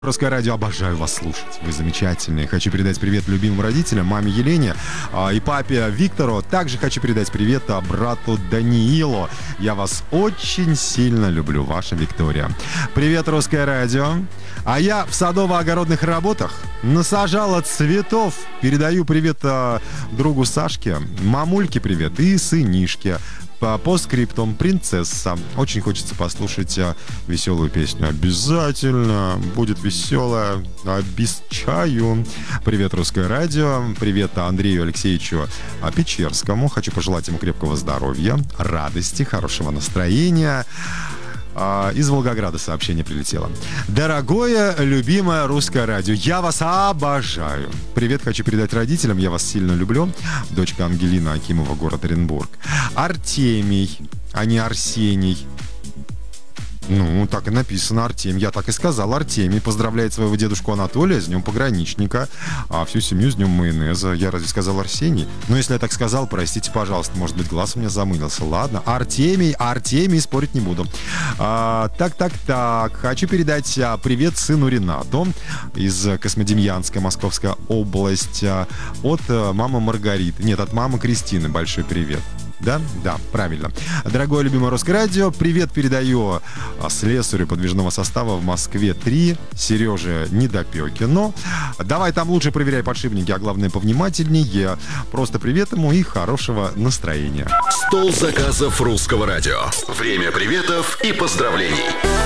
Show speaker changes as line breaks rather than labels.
Русское радио, обожаю вас слушать. Вы замечательные. Хочу передать привет любимым родителям, маме Елене и папе Виктору. Также хочу передать привет брату Даниилу. Я вас очень сильно люблю, ваша Виктория. Привет, Русское радио. А я в садово-огородных работах насажала цветов. Передаю привет другу Сашке, мамульке привет и сынишке. По скриптам «Принцесса». Очень хочется послушать веселую песню. Обязательно будет веселая, обещаю. Привет, Русское радио. Привет Андрею Алексеевичу Печерскому. Хочу пожелать ему крепкого здоровья, радости, хорошего настроения. Из Волгограда сообщение прилетело. Дорогое, любимое Русское радио, я вас обожаю. Привет хочу передать родителям, я вас сильно люблю. Дочка Ангелина Акимова, город Оренбург. Артемий, а не Арсений. Ну, так и написано, Артемий. Я так и сказал, Артемий поздравляет своего дедушку Анатолия с днем пограничника, а всю семью с днем майонеза. Я разве сказал Арсений? Ну, если я так сказал, простите, пожалуйста, может быть, глаз у меня замылился. Ладно, Артемий, спорить не буду. Так. Хочу передать привет сыну Ренату из Космодемьянска, Московская область, от мамы Маргариты. Нет, от мамы Кристины. Большой привет. Да, правильно. Дорогое любимое Русское радио, привет передаю слесарю подвижного состава в Москве 3, Сереже Недопекину. Давай там лучше проверяй подшипники, а главное повнимательнее. Просто привет ему и хорошего настроения.
Стол заказов Русского радио. Время приветов и поздравлений.